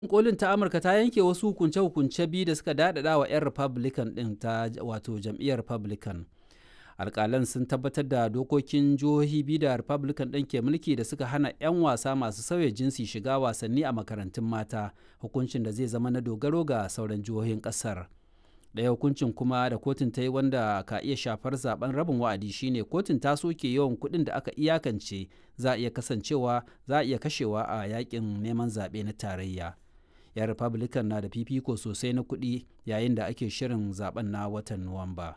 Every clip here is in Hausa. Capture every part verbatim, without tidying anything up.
Kolin ta Amurka ta yanke wasu hukunce-hukunce biyu da suka daɗaɗa wa 'yan Republican ɗin ta wato jam'iyyar Republican. Alƙalan sun tabbatar da dokokin jihohi biyu da Republican ɗin ke mulki da suka hana 'yan wasa masu sauya jinsi shiga wasanni a makarantun mata, hukuncin da zai zama na dogaro ga sauran jihohin ƙasar. Ɗaya hukuncin kuma da kotun ta yi wanda ka iya shafar zaben rabin wa'adi shine kotun ta soke yawan kuɗin da aka iyakance za a iya kasancewa za a iya kashewa a yakin neman zaɓe na tarayya. 'Yan Republican na da fifiko sosai na kuɗi yayin da ake shirin zaben na watan Nuwamba.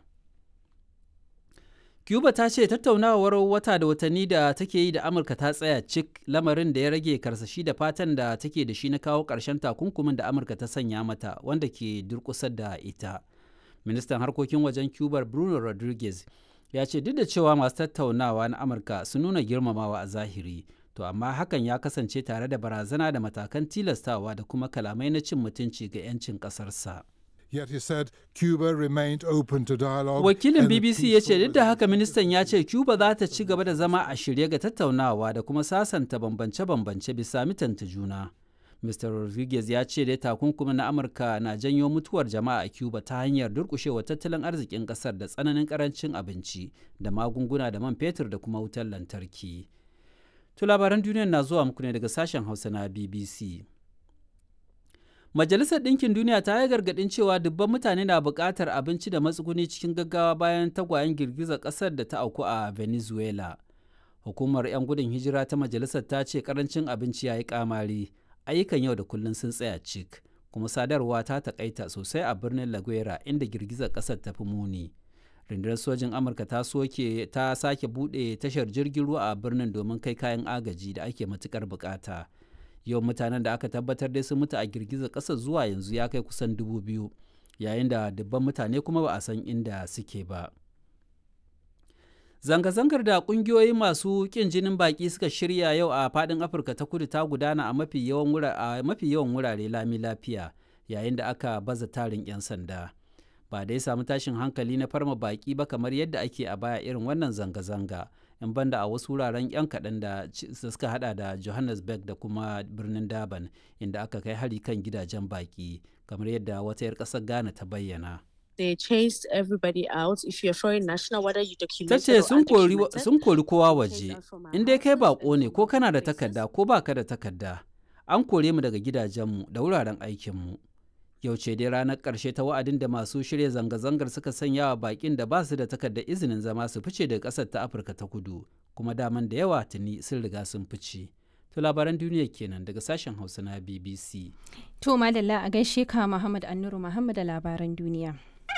Cuba ta ce tattaunawar wata da watanni da take yi da Amurka ta tsaya cik, lamarin da ya rage karsashi da fatan da take da shi na kawo ƙarshen takunkumin da Amurka ta sanya mata wanda ke durƙusar da ita. Ministan harkokin wajen Cuba Bruno Rodriguez ya ce duk da cewa masu tattaunawa na Amurka sun nuna girmamawa a zahiri, to amma hakan ya kasance tare da barazana da matakan tilastawa da kuma kalamai na cin mutunci ga 'yancin ƙasarsa. Yet he said Cuba remained open to dialogue. Wakilin B B C ya ce duk da haka ministan ya ce Cuba za ta ci gaba da zama a shirye ga tattaunawa da kuma sasanta bambance-bambance bisa mitanta juna. Mister Rodriguez ya ce dai takunkumin na Amurka na janyo mutuwar jama'a a Cuba ta hanyar durƙushewa tattalin arzikin ƙasar da tsananin ƙarancin abinci da magunguna da man fetur da kuma wutar lantarki. To labaran duniyar na zuwa muku ne daga sashen Hausa na B B C. Majalisar Ɗinkin Duniya ta yi gargaɗin cewa dubban mutane na buƙatar abinci da matsuguni cikin gaggawa bayan tagwayen girgizar ƙasar da ta auku a Venezuela. Hukumar 'yan gudun hijira ta majalisar ta ce ƙarancin abinci ya yi ƙamari, ayyukan yau da kullum sun tsaya cik, kuma sadarwa ta taƙaita sosai a birnin La Guaira inda girgizar ƙasar ta fi muni. Rundunar sojin Amurka ta soke ta sake buɗe tashar jirgin ruwa a birnin domin kai kayan agaji da ake matuƙar buƙata. Yau mutanen da aka tabbatar dai sun mutu a girgizar ƙasar zuwa yanzu ya kai kusan dubu biyu, yayin da dubban mutane kuma ba a san inda suke ba. Zanga-zangar da ƙungiyoyi masu ƙin jinin baƙi suka shirya yau a faɗin Afirka ta Kudu ta gudana a mafi yawan wurare lami lafiya, yayin da aka baza tarin 'yan sanda. Ba dai samu tashin hankali na farma baƙi ba kamar yadda ake a baya irin wannan zanga-zanga. in banda a wasu wuraren 'yan kaɗan da suka hada da Johannesburg da kuma birnin Durban inda aka kai hari kan gidajen baki kamar yadda wata 'yar ƙasar Ghana ta bayyana. They chased everybody out. If you're foreign national, whether you Ta documented ce or sun kori undocumented, sun kori kowa waje, chased us from our in dai kai houses bako and ne from ko our kana da places. takarda ko baka da takarda, an kore mu daga gidajenmu da wuraren aikinmu. Yau ce dai ranar ƙarshe ta wa'adin da masu shirya zanga-zangar suka sanya wa baƙin da ba su da takardar izinin zama su fice daga ƙasar ta Afirka ta Kudu, kuma daman da yawa tuni sun riga sun fice. To labaran duniya kenan daga sashen Hausa na B B C. To madalla a gaishe ka Muhammad Annuru Muhammad da labaran duniya.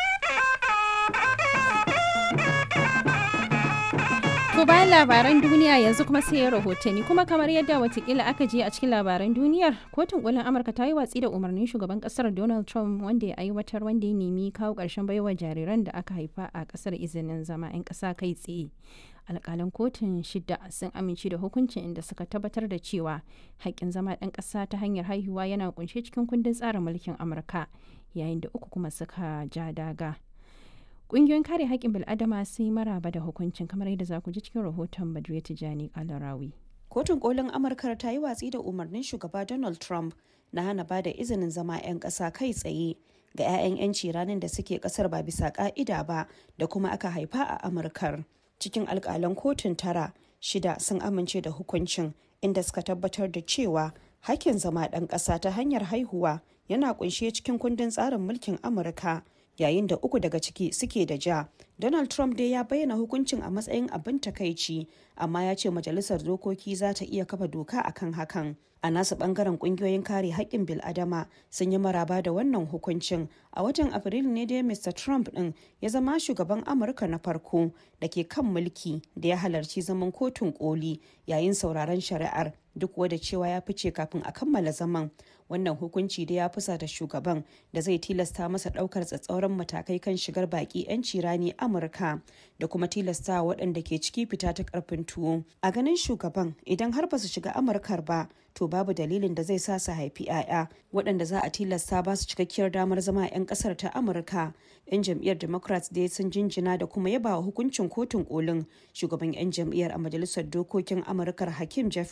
To bayan labaran duniya yanzu kuma sai ya rahotanni kuma kamar yadda watakila aka je a cikin labaran duniyar kotun kolin Amurka ta yi watsi da umarnin shugaban kasar Donald Trump wanda ya aiwatar wanda ya nemi kawo ƙarshen baiwa jariran da aka haifa a kasar izinin zama 'yan ƙasa kai tsaye. Alƙalan kotun shida sun amince da hukuncin inda suka tabbatar da cewa haƙƙin zama ɗan ƙasa ta hanyar haihuwa yana kunshe cikin kundin tsarin mulkin Amurka yayin da uku kuma suka ja daga. Ƙungiyoyin kare haƙƙin bil'adama sun yi maraba da hukuncin kamar yadda za ku ji cikin rahoton Badriya Tijani Alarawi. Kotun kolin Amurka ta yi watsi da umarnin shugaba Donald Trump na hana ba da izinin zama 'yan ƙasa kai tsaye ga 'ya'yan 'yanci ranar da suke ƙasar ba bisa ƙa'ida ba da kuma aka haifa a Amurkar. Cikin alƙalan kotun tara, shida sun amince da hukuncin inda suka tabbatar da cewa hakkin zama ɗan ƙasa ta hanyar haihuwa yana ƙunshe cikin kundin tsarin mulkin Amurka. Yayin da uku daga ciki suke da ja. Donald Trump dai ya bayyana hukuncin a matsayin abin takaici, amma ya ce majalisar dokoki za ta iya kafa doka akan hakan. A nasu bangaren kungiyoyin kare haƙƙin bil'adama sun yi maraba da wannan hukuncin. A watan Afrilu ne dai Mister Trump ɗin ya zama shugaban Amurka na farko da ke kan mulki da ya halarci zaman kotun koli yayin sauraron shari'ar, duk wadda cewa ya fice kafin a kammala zaman. Wannan hukunci da ya fusata shugaban da zai tilasta masa daukar tsatsauran matakai kan shigar baki 'yanci rani Amurka da kuma tilasta waɗanda ke ciki fita ta karfin tuwo. A ganin shugaban idan har ba su shiga Amurkar ba to babu dalilin da zai sa su haifi 'ya'ya waɗanda za a tilasta ba su cikakkiyar damar zama 'yan ƙasar ta Amurka. 'Yan jam'iyyar Democrats dai sun jinjina da kuma yaba wa hukuncin kotun kolin. Shugaban 'yan jam'iyyar a majalisar dokokin Amurkar Hakeem Jeffrey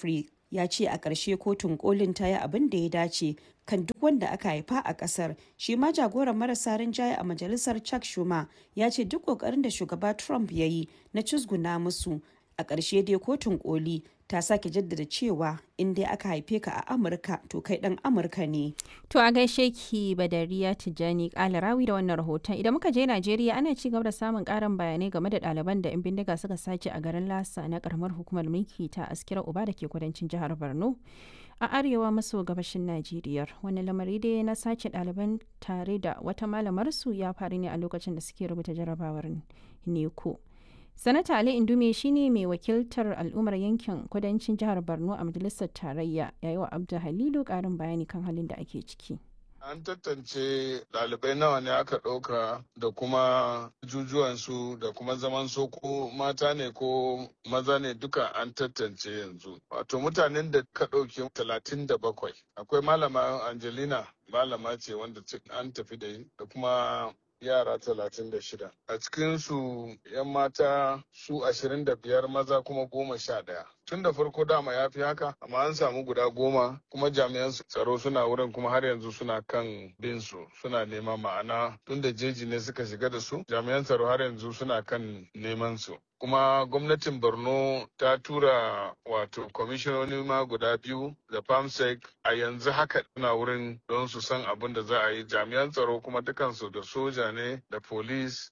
Ya ce a ƙarshe kotun kolin ta yi abin da ya dace kan duk wanda aka haifa a ƙasar. Shi ma jagoran marasa rinjaye a majalisar Chuck Schumer ya ce duk ƙoƙarin da shugaba Trump ya yi na cusguna musu, a ƙarshe dai kotun koli ta sake jaddada cewa in dai aka haife ka a Amurka to kai ɗan Amurka ne. To a gaishe ki Badariya Tijjani Kalarawi da wannan rahoton. Idan muka je Najeriya ana ci gaba da samun ƙarin bayanai game da ɗaliban da 'yan bindiga suka sace a garin Lasa na ƙaramar hukumar mulki ta Askira Uba da ke kudancin jihar Borno a arewa maso gabashin Najeriya. Wani lamari dai na sace ɗaliban tare da wata malamarsu ya faru ne a lokacin da suke rubuta jarabawar neko. Sanata Ali Indume shine mai wakiltar al'ummar yankin kudancin jihar Borno a majalisar tarayya, yayi wa Abdu Halilu karin bayani kan halin da ake ciki. An tantance ɗalibai nawa ne aka ɗauka da kuma jujuwansu da kuma zaman so ko mata ne ko maza ne duka an tantance yanzu. Wato mutanen da ka ɗauke talatin da bakwai. Akwai malama Angelina, malama ce wanda an tafi da da kuma yara talatin da shida. A cikinsu 'yan mata su ashirin da biyar, maza kuma goma sha ɗaya. Tun da farko dama ya fi haka, amma an samu guda goma kuma jami'an tsaro suna wurin kuma har yanzu suna kan bin su suna nema ma'ana tun da jeji ne suka shiga da su jami'an tsaro har yanzu suna kan neman su. Kuma gwamnatin Borno ta tura wato kwamishinoni ma guda biyu da famsec a yanzu haka suna wurin don su san abin da za a yi. Jami'an tsaro kuma dukansu da soja ne da police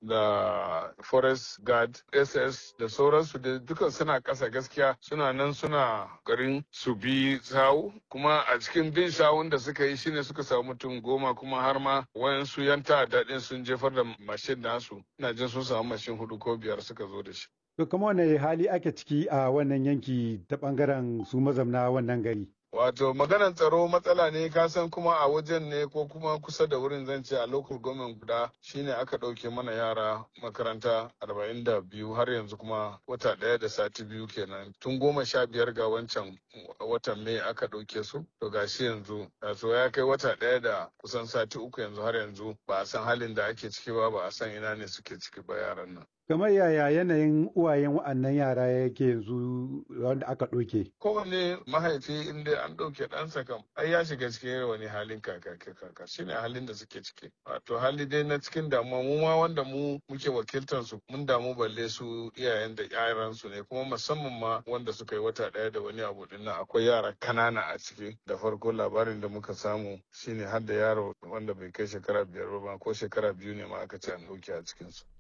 da forest guard S S da sauransu da dukan suna kasa gaskiya suna nan suna garin su bi sawu kuma a cikin bin sawun da suka yi shine suka samu mutum goma kuma har ma wayansu yan ta'adda din sun jefar da mashin nasu. Ina jin sun samu mashin hudu ko biyar suka zo da shi. To kuma wane hali ake ciki a wannan yanki ta bangaren su mazamna wannan gari? Wato maganar tsaro matsala ne kasan kuma a wajen ne ko kuma kusa da wurin zan ce a local government guda shine aka ɗauke mana yara makaranta arba'in da biyu har yanzu kuma wata ɗaya da sati biyu kenan tun goma sha biyar ga wancan watan mai aka ɗauke su to gashi yanzu so ya kai wata ɗaya da kusan sati uku yanzu har yanzu ba a san halin da ake ciki ba ba a san ina ne suke ciki ba yaran nan. Kamar yaya yanayin uwayen wa'annan yara yake yanzu wanda aka ɗauke? Kowane mahaifi inda an ɗauke ɗansa kam ai ya shiga cikin wani halin kaka kaka shine halin da suke ciki. Wato hali dai na cikin damuwa mu ma wanda mu muke wakiltar su mun damu balle su iyayen da yaran su ne kuma musamman ma wanda suka yi wata ɗaya da wani abu din nan akwai yara kanana a ciki da farko labarin da muka samu shine har da yaro wanda bai kai shekara biyar ba ko shekara biyu ne ma aka ce an ɗauke a cikin su.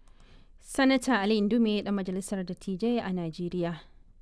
Sanata Ali Indume ɗan majalisar dattijai a Najeriya.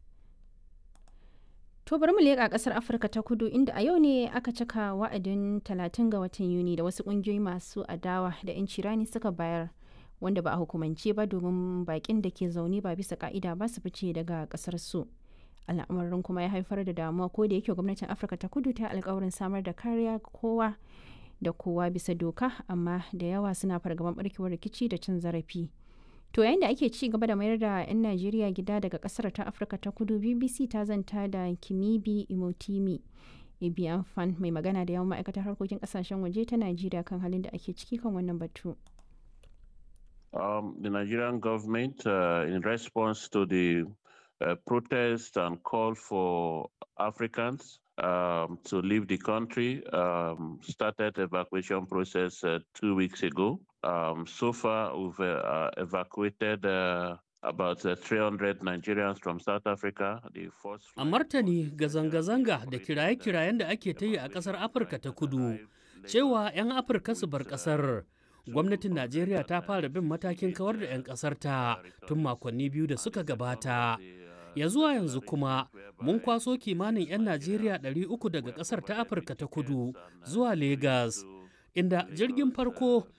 To bari mu leƙa ƙasar Afirka ta Kudu inda a yau ne aka cika wa'adin talatin ga watan Yuni da wasu ƙungiyoyi masu adawa da 'yanci rani suka bayar wanda ba a hukumance ba domin baƙin da ke zaune ba bisa ƙa'ida ba su fice daga ƙasar su. Al'amarin kuma ya haifar da damuwa ko da yake gwamnatin Afirka ta Kudu ta alƙawarin samar da kariya kowa da kowa bisa doka amma da yawa suna fargaban barkewar rikici da cin zarafi. To yayin da ake ci gaba da mayar da 'yan Najeriya gida daga kasar ta Afirka ta Kudu, B B C ta zanta da Kimibi Imotimi Ebiafan mai magana da yawan ma'aikatar harkokin kasashen waje ta Najeriya kan halin da ake ciki kan wannan batu. Um, the Nigerian government, uh, in response to the uh, protest and call for Africans um, to leave the country, um, started evacuation process uh, two weeks ago. Um, so far, we've uh, evacuated uh, about uh, three hundred Nigerians from South Africa. The first a martani ga zanga-zanga da kiraye-kirayen da ake ta yi a ƙasar Afirka ta Kudu, cewa 'yan Afirka su bar ƙasar. Gwamnatin Najeriya ta fara bin matakin kawar da 'yan ƙasar ta tun makonni biyu da suka gabata. Ya zuwa yanzu kuma mun kwaso kimanin 'yan Najeriya ɗari uku daga ƙasar ta Afirka ta Kudu zuwa Legas, inda jirgin farko